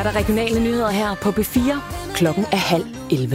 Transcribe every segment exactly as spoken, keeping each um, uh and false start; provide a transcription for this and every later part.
Er der regionale nyheder her på B fire? Klokken er halv elleve.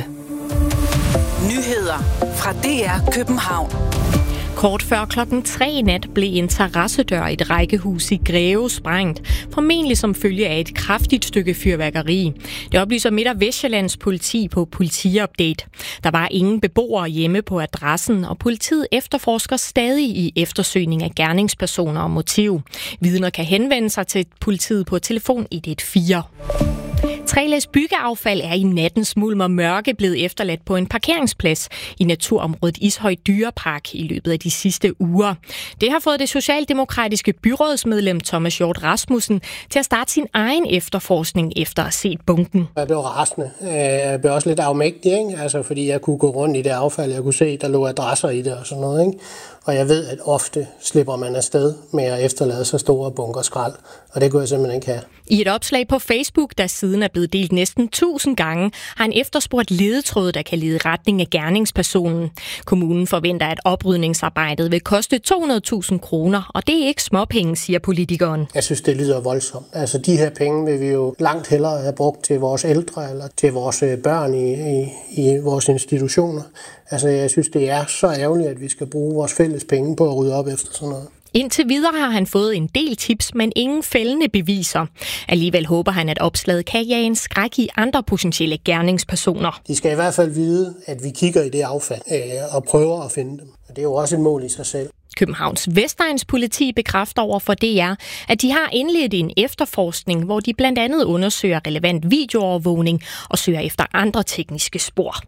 Nyheder fra D R København. Kort før klokken tre i nat blev en terrassedør i et rækkehus i Greve sprængt, formentlig som følge af et kraftigt stykke fyrværkeri. Det oplyser Midt- og Vestsjællands politi på Politiupdate. Der var ingen beboere hjemme på adressen, og politiet efterforsker stadig i eftersøgning af gerningspersoner og motiv. Vidner kan henvende sig til politiet på telefon et et fire. Tre læs byggeaffald er i nattens mulm og mørke blevet efterladt på en parkeringsplads i naturområdet Ishøj Dyrepark i løbet af de sidste uger. Det har fået det socialdemokratiske byrådsmedlem Thomas Hjort Rasmussen til at starte sin egen efterforskning efter at have set bunken. Jeg blev rasende. Jeg blev også lidt afmægtig, ikke? Altså, fordi jeg kunne gå rundt i det affald. Jeg kunne se, at der lå adresser i det og sådan noget. Ikke? Og jeg ved, at ofte slipper man afsted med at efterlade så store bunker skrald. Og det kunne jeg simpelthen ikke have. I et opslag på Facebook, der siden er blevet delt næsten tusind gange, har han efterspurgt ledetråd, der kan lede i retning af gerningspersonen. Kommunen forventer, at oprydningsarbejdet vil koste to hundrede tusind kroner, og det er ikke småpenge, siger politikeren. Jeg synes, det lyder voldsomt. Altså, de her penge vil vi jo langt hellere have brugt til vores ældre eller til vores børn i, i, i vores institutioner. Altså, jeg synes, det er så ærgerligt, at vi skal bruge vores fælles penge på at rydde op efter sådan noget. Indtil videre har han fået en del tips, men ingen fældende beviser. Alligevel håber han, at opslaget kan jage en skræk i andre potentielle gerningspersoner. De skal i hvert fald vide, at vi kigger i det affald øh, og prøver at finde dem. Det er jo også et mål i sig selv. Københavns Vestegns politi bekræfter over for D R, at de har indledt en efterforskning, hvor de blandt andet undersøger relevant videoovervågning og søger efter andre tekniske spor.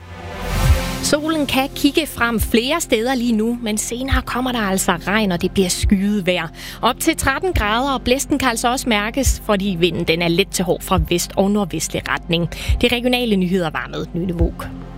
Solen kan kigge frem flere steder lige nu, men senere kommer der altså regn, og det bliver skyet vejr. Op til tretten grader, og blæsten kan altså også mærkes, fordi vinden den er let til hård fra vest og nordvestlig retning. De regionale nyheder var med Nynne Våg.